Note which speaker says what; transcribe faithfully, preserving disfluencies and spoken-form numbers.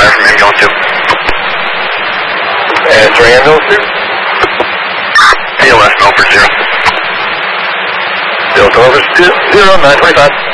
Speaker 1: fire from ambulance two.
Speaker 2: And three ambulance two?
Speaker 1: P O S, Milford zero.
Speaker 2: Delta Elvis two, zero, nine twenty-five.